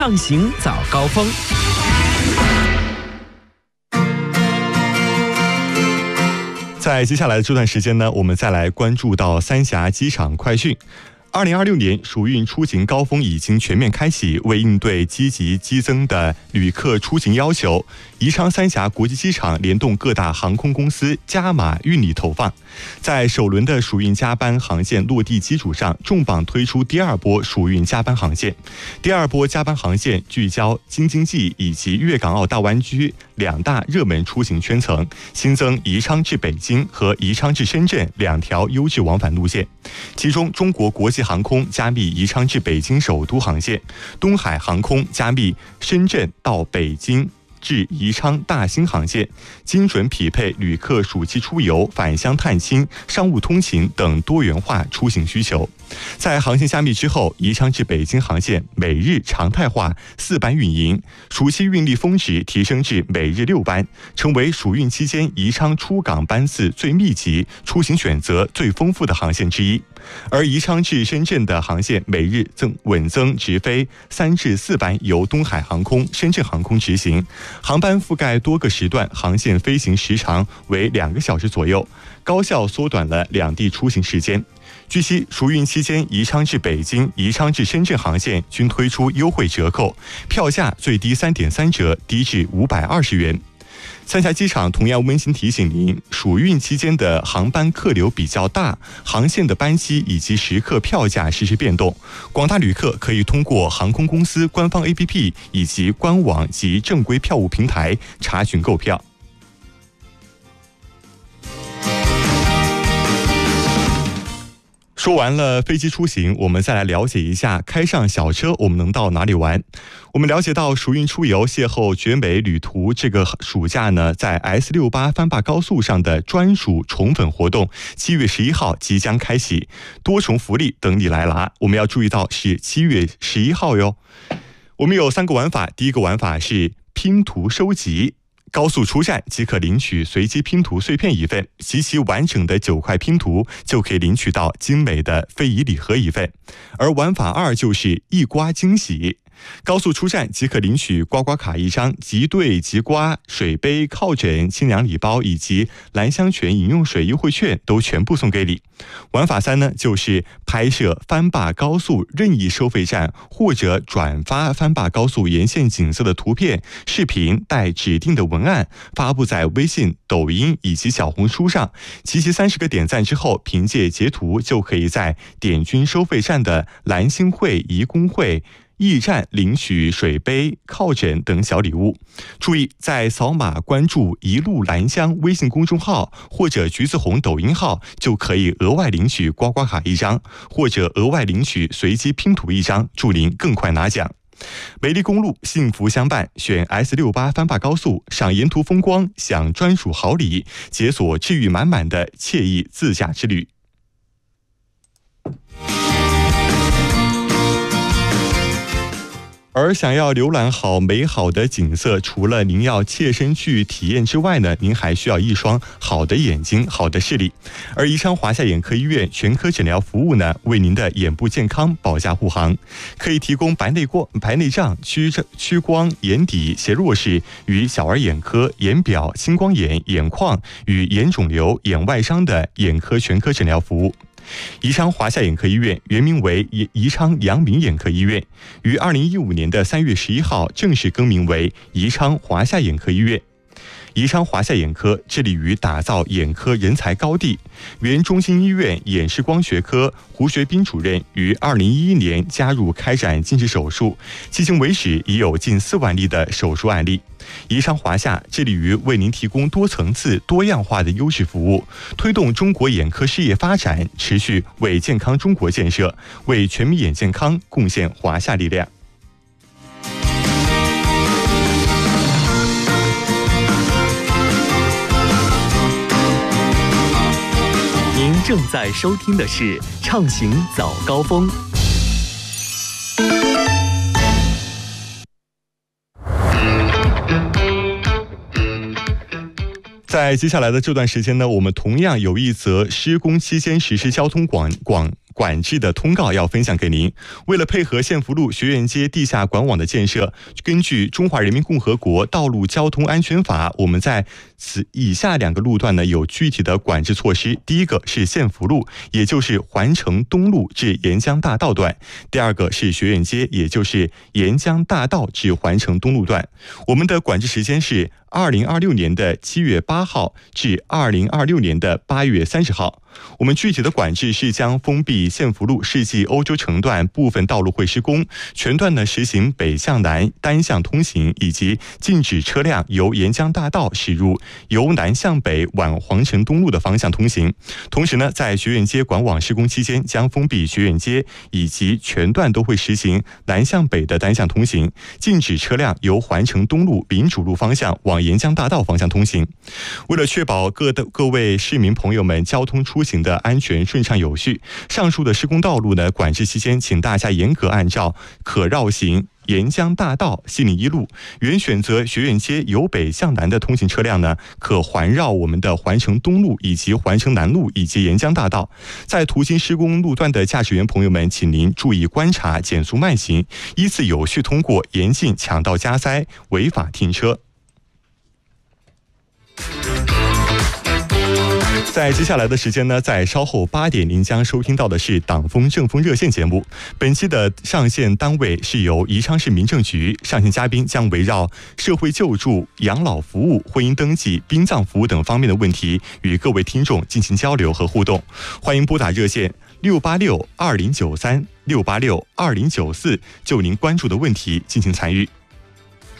畅行早高峰。 在接下来的这段时间呢，我们再来关注到三峡机场快讯。2026年暑运出行高峰已经全面开启，为应对积极激增的旅客出行要求，宜昌三峡国际机场联动各大航空公司加码运力投放，在首轮的暑运加班航线落地基础上，重磅推出第二波暑运加班航线。第二波加班航线聚焦京津冀以及粤港澳大湾区两大热门出行圈层，新增宜昌至北京和宜昌至深圳两条优质往返路线。其中，中国国际航空加密宜昌至北京首都航线，东海航空加密深圳到北京至宜昌大兴航线，精准匹配旅客暑期出游、返乡探亲、商务通勤等多元化出行需求。在航线加密之后，宜昌至北京航线每日常态化4班运营，暑期运力峰值提升至每日6班，成为暑运期间宜昌出港班次最密集、出行选择最丰富的航线之一。而宜昌至深圳的航线每日稳增直飞3至4班，由东海航空、深圳航空执行，航班覆盖多个时段，航线飞行时长为2个小时左右，高效缩短了两地出行时间。据悉，暑运期间，宜昌至北京、宜昌至深圳航线均推出优惠折扣，票价最低3.3折，低至520元。三峡机场同样温馨提醒您，暑运期间的航班客流比较大，航线的班期以及时刻票价实时变动，广大旅客可以通过航空公司官方 APP 以及官网及正规票务平台查询购票。说完了飞机出行，我们再来了解一下开上小车我们能到哪里玩。我们了解到暑运出游邂逅绝美旅途，这个暑假呢，在 S68 番坝高速上的专属宠粉活动7月11号即将开启，多重福利等你来拿。我们要注意到是7月11号哟。我们有3个玩法，第一个玩法是拼图收集。高速出站即可领取随机拼图碎片1份，集齐完整的9块拼图就可以领取到精美的非遗礼盒1份。而玩法2就是一刮惊喜，高速出站即可领取刮刮卡1张，集兑集刮、水杯、靠枕、清凉礼包以及兰香泉饮用水优惠券都全部送给你。玩法3呢，就是拍摄番坝高速任意收费站或者转发番坝高速沿线景色的图片、视频，带指定的文案，发布在微信、抖音以及小红书上，集齐30个点赞之后，凭借截图就可以在点均收费站的兰心会、怡工会驿站领取水杯、靠枕等小礼物。注意，在扫码关注一路兰香微信公众号或者橘子红抖音号，就可以额外领取刮刮卡1张，或者额外领取随机拼图1张，祝您更快拿奖。美丽公路，幸福相伴，选 S68 番坝高速，赏沿途风光，享专属好礼，解锁治愈满满的惬意自驾之旅。而想要浏览好美好的景色，除了您要切身去体验之外呢，您还需要一双好的眼睛、好的视力。而宜昌华夏眼科医院全科诊疗服务呢，为您的眼部健康保驾护航，可以提供白内障、屈光、眼底、斜弱视与小儿眼科、眼表、青光眼、眼眶与眼肿瘤、眼外伤的眼科全科诊疗服务。宜昌华夏眼科医院原名为宜昌阳明眼科医院，于2015年的3月11号正式更名为宜昌华夏眼科医院。宜昌华夏眼科致力于打造眼科人才高地。原中心医院眼视光学科胡学斌主任于2011年加入开展近视手术，迄今为止已有近4万例的手术案例。宜昌华夏致力于为您提供多层次、多样化的优质服务，推动中国眼科事业发展，持续为健康中国建设、为全民眼健康贡献华夏力量。 您正在收听的是《畅行早高峰》。 在接下来的这段时间呢，我们同样有一则施工期间实施交通管制的通告要分享给您。为了配合县福路学院街地下管网的建设，根据《中华人民共和国道路交通安全法》，我们在以下2个路段呢有具体的管制措施。第一个是县福路，也就是环城东路至沿江大道段；第二个是学院街，也就是沿江大道至环城东路段。我们的管制时间是2026年的7月8号至2026年的8月30号。我们具体的管制是将封闭县福路世纪欧洲城段部分道路会施工，全段呢实行北向南单向通行，以及禁止车辆由沿江大道驶入由南向北往环城东路的方向通行。同时呢，在学院街管网施工期间，将封闭学院街以及全段都会实行南向北的单向通行，禁止车辆由环城东路民主路方向往沿江大道方向通行。为了确保各位市民朋友们交通出行的安全顺畅有序，上述的施工道路呢，管制期间请大家严格按照可绕行沿江大道、西01路，原选择学院街由北向南的通行车辆呢，可环绕我们的环城东路以及环城南路以及沿江大道。在途经施工路段的驾驶员朋友们，请您注意观察，减速慢行，依次有序通过，严禁抢道加塞、违法停车。在接下来的时间呢，在稍后8点，您将收听到的是党风政风热线节目。本期的上线单位是由宜昌市民政局，上线嘉宾将围绕社会救助、养老服务、婚姻登记、殡葬服务等方面的问题，与各位听众进行交流和互动。欢迎拨打热线686-2093、686-2094，就您关注的问题进行参与。